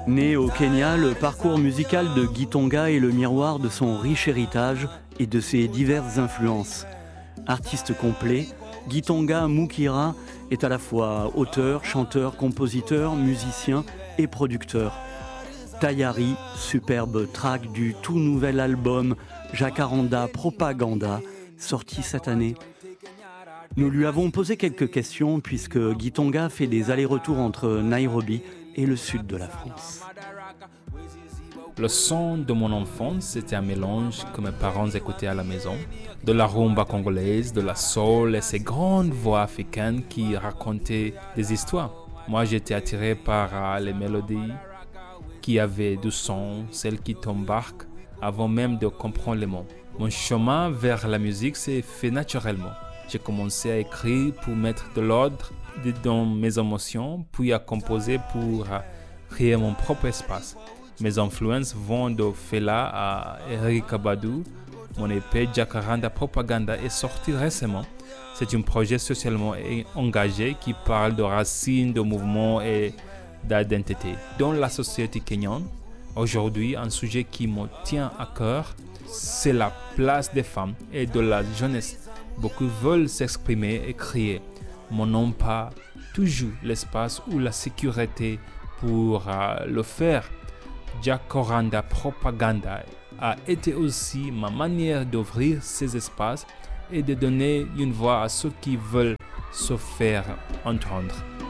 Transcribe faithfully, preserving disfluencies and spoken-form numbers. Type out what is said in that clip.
Né au Kenya, le parcours musical de Guy Tonga est le miroir de son riche héritage et de ses diverses influences. Artiste complet, Guy Tonga Mukira est à la fois auteur, chanteur, compositeur, musicien et producteur. Tayari, superbe track du tout nouvel album Jacaranda Propaganda, sorti cette année. Nous lui avons posé quelques questions puisque Guy Tonga fait des allers-retours entre Nairobi et le sud de la France. Le son de mon enfance, c'était un mélange que mes parents écoutaient à la maison. De la rumba congolaise, de la soul et ces grandes voix africaines qui racontaient des histoires. Moi, j'étais attiré par euh, les mélodies qui avaient du son, celles qui t'embarquent avant même de comprendre les mots. Mon chemin vers la musique s'est fait naturellement. J'ai commencé à écrire pour mettre de l'ordre dans mes émotions, puis à composer pour créer mon propre espace. Mes influences vont de Fela à Eric Kabadou. Mon E P Jacaranda Propaganda est sorti récemment. C'est un projet socialement engagé qui parle de racines, de mouvements et d'identité. Dans la société kenyane, aujourd'hui, un sujet qui me tient à cœur, c'est la place des femmes et de la jeunesse. Beaucoup veulent s'exprimer et crier, mais n'ont pas toujours l'espace ou la sécurité pour euh, le faire. Jacaranda Propaganda a été aussi ma manière d'ouvrir ces espaces et de donner une voix à ceux qui veulent se faire entendre.